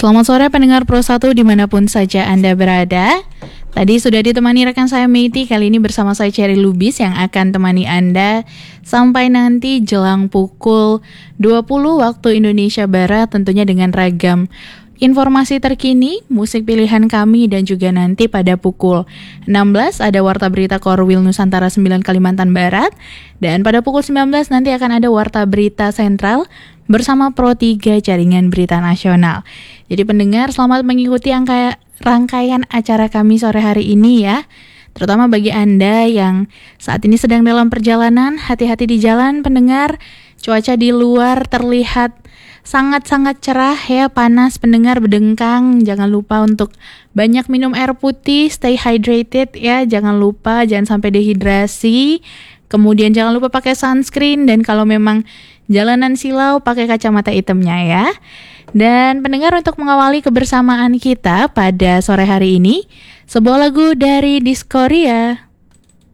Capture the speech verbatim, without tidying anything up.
Selamat sore pendengar Pro satu dimanapun saja Anda berada. Tadi sudah ditemani rekan saya Meiti, kali ini bersama saya Cherry Lubis yang akan temani Anda sampai nanti jelang pukul dua puluh waktu Indonesia Barat, tentunya dengan ragam informasi terkini, musik pilihan kami, dan juga nanti pada pukul enam belas ada Warta Berita Korwil Nusantara sembilan Kalimantan Barat, dan pada pukul sembilan belas nanti akan ada Warta Berita Sentral bersama Pro tiga Jaringan Berita Nasional. Jadi pendengar, selamat mengikuti angka, rangkaian acara kami sore hari ini ya. Terutama bagi Anda yang saat ini sedang dalam perjalanan, hati-hati di jalan pendengar. Cuaca di luar terlihat sangat-sangat cerah ya, panas pendengar, berdengkang. Jangan lupa untuk banyak minum air putih, stay hydrated ya. Jangan lupa, jangan sampai dehidrasi. Kemudian jangan lupa pakai sunscreen, dan kalau memang jalanan silau pakai kacamata hitamnya ya. Dan pendengar, untuk mengawali kebersamaan kita pada sore hari ini, sebuah lagu dari Diskoria.